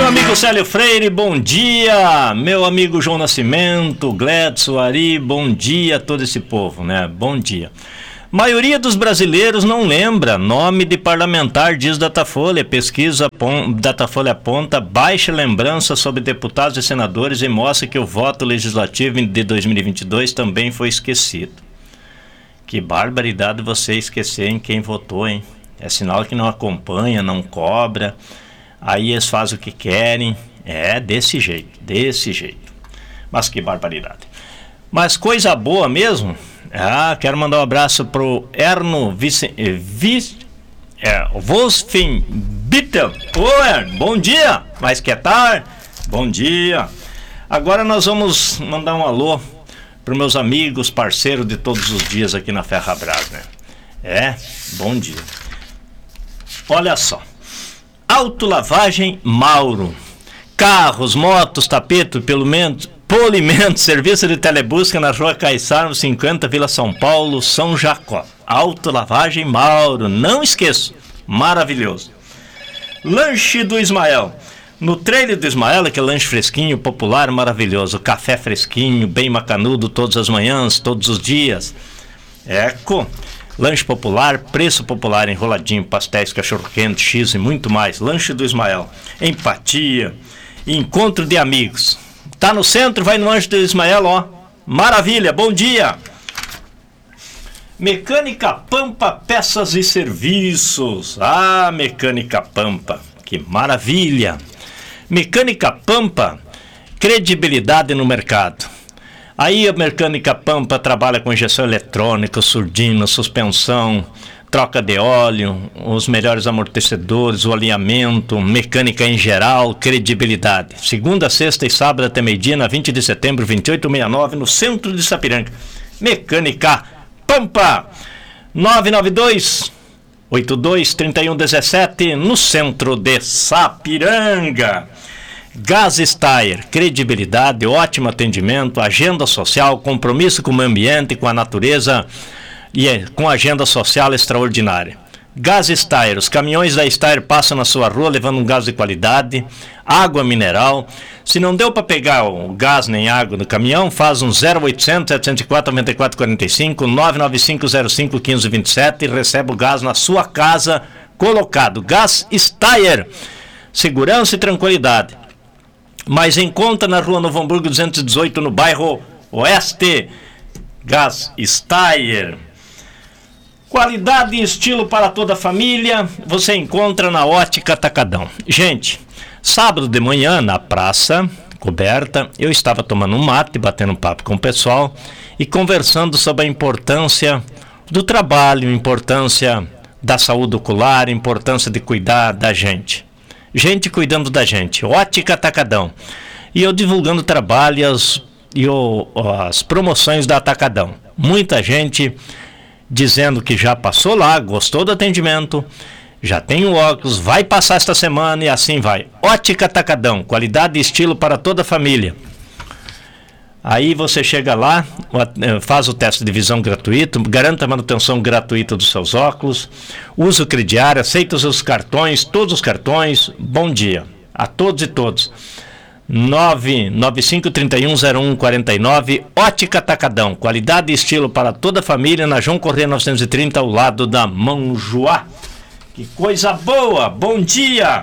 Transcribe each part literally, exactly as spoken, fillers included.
amigo Célio Freire, bom dia. Meu amigo João Nascimento, Gledson, Ari, bom dia a todo esse povo, né? Bom dia. Maioria dos brasileiros não lembra nome de parlamentar, diz Datafolha. Pesquisa Datafolha aponta baixa lembrança sobre deputados e senadores e mostra que o voto legislativo de dois mil e vinte e dois também foi esquecido. Que barbaridade você esquecer em quem votou, hein? É sinal que não acompanha, não cobra. Aí eles fazem o que querem. É desse jeito, desse jeito. Mas que barbaridade. Mas coisa boa mesmo. Ah, quero mandar um abraço pro Erno Vice, eh, Vice, é, Wolfing Bittel. Oi, bom dia. Mas que tal? Bom dia. Agora nós vamos mandar um alô para meus amigos, parceiros de todos os dias aqui na Ferrabras, né? É, bom dia. Olha só. Autolavagem Mauro. Carros, motos, tapete, pelo menos polimento, serviço de telebusca na rua Caiçara, cinquenta, Vila São Paulo, São Jacó. Autolavagem Mauro, não esqueço, maravilhoso. Lanche do Ismael. No trailer do Ismael, aquele lanche fresquinho, popular, maravilhoso. Café fresquinho, bem macanudo, todas as manhãs, todos os dias. Eco. Lanche popular, preço popular, enroladinho, pastéis, cachorro-quente, X e muito mais. Lanche do Ismael. Empatia, encontro de amigos. Tá no centro, vai no Lanche do Ismael, ó. Maravilha, bom dia. Mecânica Pampa, peças e serviços. Ah, Mecânica Pampa, que maravilha. Mecânica Pampa, credibilidade no mercado. Aí a Mecânica Pampa trabalha com injeção eletrônica, surdina, suspensão, troca de óleo, os melhores amortecedores, o alinhamento, mecânica em geral, credibilidade. Segunda, sexta e sábado até meio-dia, na vinte de setembro, vinte e oito sessenta e nove, no centro de Sapiranga. Mecânica Pampa, nove nove dois, oito dois, três um um sete, no centro de Sapiranga. Gas Steyr, credibilidade, ótimo atendimento, agenda social, compromisso com o meio ambiente, com a natureza e é, com agenda social extraordinária. Gas Steyr, os caminhões da Steyr passam na sua rua levando um gás de qualidade, água mineral. Se não deu para pegar o gás nem água no caminhão, faz um zero oitocentos, sete zero quatro, nove quatro quatro cinco, nove nove cinco zero cinco um cinco dois sete e recebe o gás na sua casa colocado. Gas Steyr, segurança e tranquilidade. Mas em conta na rua Novo Hamburgo duzentos e dezoito, no bairro Oeste. Gas Steyr. Qualidade e estilo para toda a família, você encontra na Ótica Atacadão. Gente, sábado de manhã, na praça coberta, eu estava tomando um mate, batendo um papo com o pessoal e conversando sobre a importância do trabalho, importância da saúde ocular, importância de cuidar da gente. Gente cuidando da gente, Ótica Atacadão. E eu divulgando trabalho e as, e o, as promoções da Atacadão. Muita gente dizendo que já passou lá, gostou do atendimento, já tem o óculos, vai passar esta semana e assim vai. Ótica Atacadão, qualidade e estilo para toda a família. Aí você chega lá, faz o teste de visão gratuito, garanta a manutenção gratuita dos seus óculos, usa o crediário, aceita os seus cartões, todos os cartões. Bom dia a todos e todos. nove nove cinco, três um zero um, quatro nove, Ótica Atacadão, qualidade e estilo para toda a família, na João Corrêa novecentos e trinta, ao lado da Manjoá. Que coisa boa, bom dia.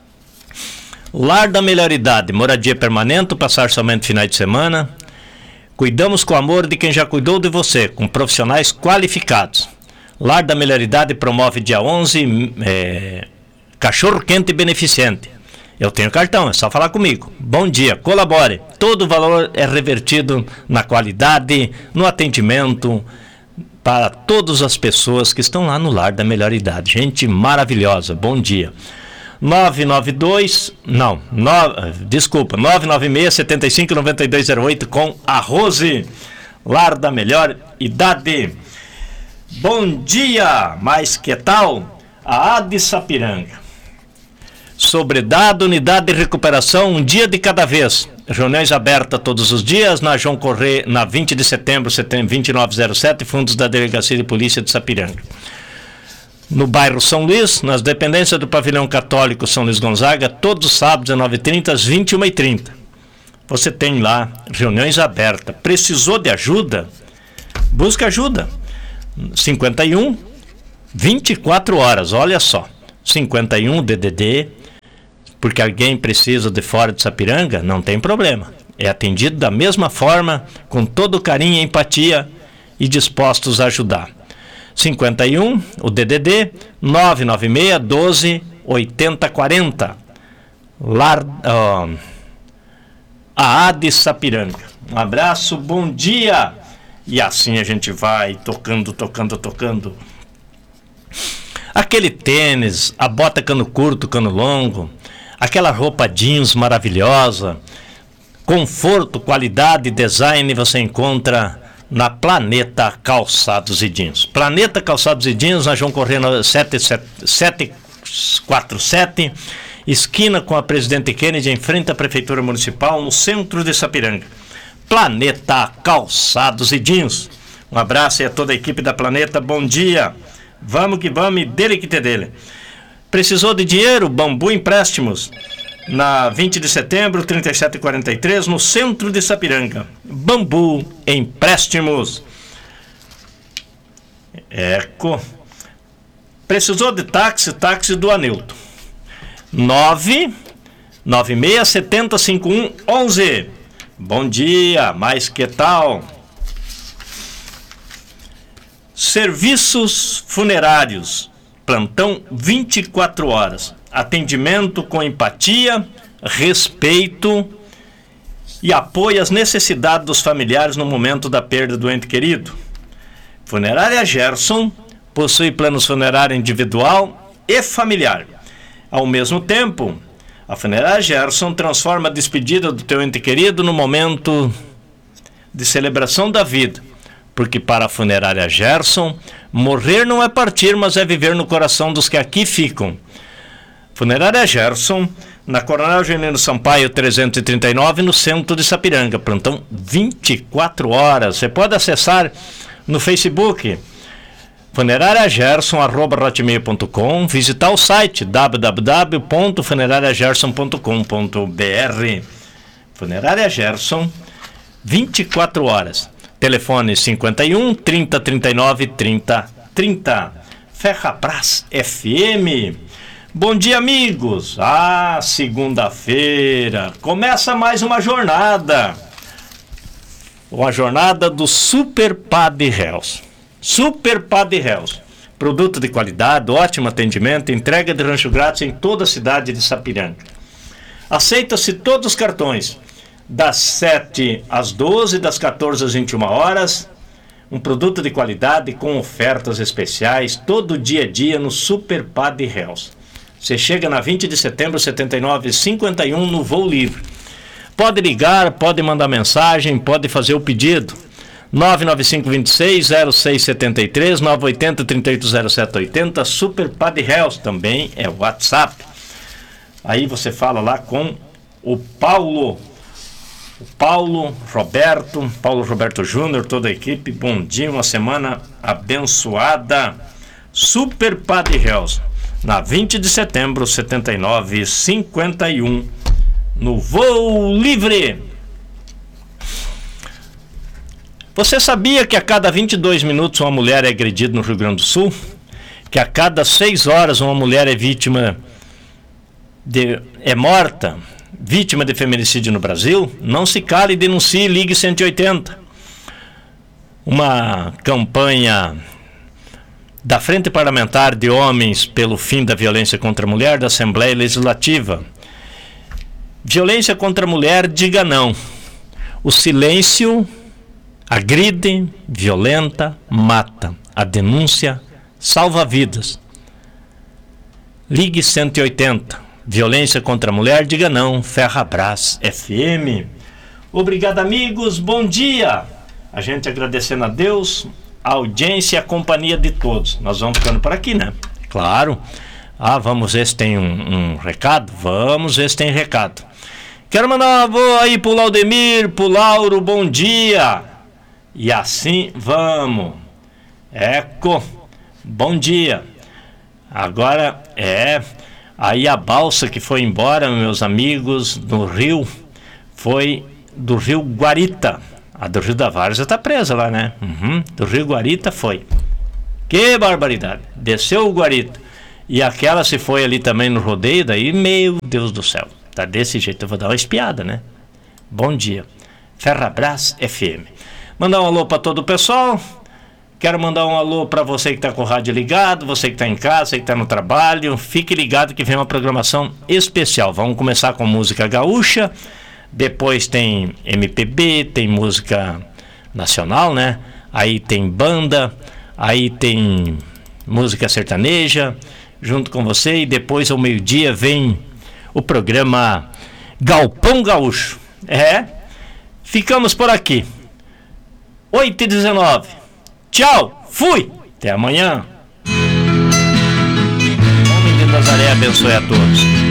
Lar da Melhor Idade, moradia permanente, passar somente finais de semana. Cuidamos com amor de quem já cuidou de você, com profissionais qualificados. Lar da Melhor Idade promove dia onze, é, cachorro quente beneficente. Eu tenho cartão, é só falar comigo. Bom dia, colabore. Todo o valor é revertido na qualidade, no atendimento, para todas as pessoas que estão lá no Lar da Melhor Idade. Gente maravilhosa, bom dia. nove nove dois, não, no, desculpa, nove nove seis, sete cinco, nove dois zero oito com a Rose, Lar da Melhor Idade. Bom dia, mas que tal? A A D Sapiranga. Sobredado, unidade de recuperação, um dia de cada vez. Reuniões abertas todos os dias na João Corrêa, na vinte de setembro, vinte e nove zero sete, fundos da Delegacia de Polícia de Sapiranga. no bairro São Luís, nas dependências do Pavilhão Católico São Luís Gonzaga, todos os sábados, dezenove e trinta, às vinte e uma e trinta. Você tem lá reuniões abertas. Precisou de ajuda? Busca ajuda. cinquenta e um, vinte e quatro horas, olha só. cinquenta e um D D D, porque alguém precisa de fora de Sapiranga, não tem problema. É atendido da mesma forma, com todo carinho e empatia e dispostos a ajudar. cinquenta e um, o D D D, nove nove seis, doze, oitenta, quarenta. Lar, uh, a A de Sapiranga. Um abraço, bom dia! E assim a gente vai tocando, tocando, tocando. Aquele tênis, a bota cano curto, cano longo, aquela roupa jeans maravilhosa, conforto, qualidade e design você encontra na Planeta Calçados e Jeans. Planeta Calçados e Jeans, na João Correia sete quatro sete, esquina com a Presidente Kennedy, em frente à Prefeitura Municipal, no centro de Sapiranga. Planeta Calçados e Jeans. Um abraço aí a toda a equipe da Planeta, bom dia. Vamos que vamos, e dele que te dele. Precisou de dinheiro? Bambu Empréstimos. Na vinte de setembro, trinta e sete e quarenta e três, no centro de Sapiranga. Bambu Empréstimos. Eco. Precisou de táxi? Táxi do Anilton. nove nove seis sete zero cinco um um um. Bom dia, mas que tal? Serviços funerários. Plantão vinte e quatro horas. Atendimento com empatia, respeito e apoio às necessidades dos familiares no momento da perda do ente querido. Funerária Gerson possui planos funerário individual e familiar. Ao mesmo tempo, a Funerária Gerson transforma a despedida do teu ente querido no momento de celebração da vida. Porque para a Funerária Gerson, morrer não é partir, mas é viver no coração dos que aqui ficam. Funerária Gerson, na Coronel Genino Sampaio trezentos e trinta e nove, no centro de Sapiranga. Plantão vinte e quatro horas. Você pode acessar no Facebook, funerária gerson arroba hotmail ponto com, visitar o site w w w ponto funerária gerson ponto com ponto b r. Funerária Gerson, vinte e quatro horas. Telefone cinquenta e um, trinta, trinta e nove, trinta, trinta. Ferrabras F M. Bom dia, amigos. Ah, segunda-feira. Começa mais uma jornada. Uma jornada do Super Padre Hells. Super Padre Hells. Produto de qualidade, ótimo atendimento, entrega de rancho grátis em toda a cidade de Sapiranga. Aceita-se todos os cartões. Das sete às doze, das quatorze às vinte e uma horas. Um produto de qualidade com ofertas especiais todo dia a dia no Super Padre Hells. Você chega na vinte de setembro, setenta e nove, cinquenta e um, no voo livre. Pode ligar, pode mandar mensagem, pode fazer o pedido. nove nove cinco dois seis, zero seis sete três, nove oito zero, três oito zero sete oito zero. Super Padre Hells também é o WhatsApp. Aí você fala lá com o Paulo. O Paulo Roberto, Paulo Roberto Júnior, toda a equipe. Bom dia, uma semana abençoada. Super Padre Hells, na vinte de setembro, setenta e nove, cinquenta e um, no voo livre. Você sabia que a cada vinte e dois minutos uma mulher é agredida no Rio Grande do Sul? Que a cada seis horas uma mulher é vítima de, é morta, vítima de feminicídio no Brasil? Não se cale e denuncie, ligue cento e oitenta. Uma campanha da Frente Parlamentar de Homens pelo Fim da Violência contra a Mulher, da Assembleia Legislativa. Violência contra a mulher, diga não. O silêncio agride, violenta, mata. A denúncia salva vidas. Ligue cento e oitenta. Violência contra a mulher, diga não. Ferrabras F M. Obrigado, amigos. Bom dia. A gente agradecendo a Deus, a audiência e a companhia de todos. Nós vamos ficando por aqui, né? Claro. Ah, vamos ver se tem um, um recado? Vamos ver se tem recado. Quero mandar um alô aí pro Laudemir, pro Lauro, bom dia. E assim vamos. Eco, bom dia. Agora, é... Aí a balsa que foi embora, meus amigos, no rio, foi do rio Guarita. A do Rio da Várzea está presa lá, né? Uhum. Do rio Guarita foi. Que barbaridade. Desceu o Guarita. E aquela se foi ali também no rodeio, daí, meu Deus do céu. Tá desse jeito, eu vou dar uma espiada, né? Bom dia. Ferrabras F M. Mandar um alô para todo o pessoal. Quero mandar um alô para você que está com o rádio ligado, você que está em casa, você que está no trabalho. Fique ligado que vem uma programação especial. Vamos começar com música gaúcha. Depois tem M P B, tem música nacional, né? Aí tem banda, aí tem música sertaneja, junto com você. E depois, ao meio-dia, vem o programa Galpão Gaúcho. É, ficamos por aqui. oito e dezenove. Tchau, fui! Até amanhã. O Menino Nazaré abençoe a todos.